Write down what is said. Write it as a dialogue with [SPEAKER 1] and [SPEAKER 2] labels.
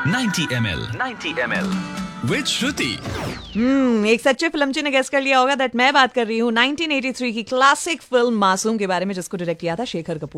[SPEAKER 1] 90 ml with Shruti।
[SPEAKER 2] एक सच्चे फिल्मची ने गेस कर लिया होगा दैट मैं बात कर रही हूँ 1983 की क्लासिक फिल्म मासूम के बारे में, जिसको डायरेक्ट किया था शेखर कपूर